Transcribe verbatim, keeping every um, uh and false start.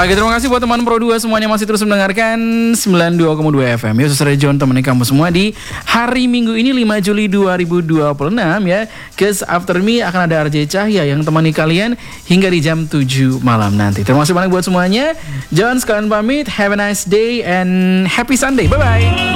Oke, terima kasih buat teman Pro dua semuanya masih terus mendengarkan sembilan puluh dua koma dua F M. Ya, Suster John temenin kamu semua di hari Minggu ini lima Juli dua ribu dua puluh enam ya. Cause after me akan ada R J Cahya yang temani kalian hingga di jam tujuh malam nanti. Terima kasih banyak buat semuanya. John sekalian pamit. Have a nice day and happy Sunday. Bye bye.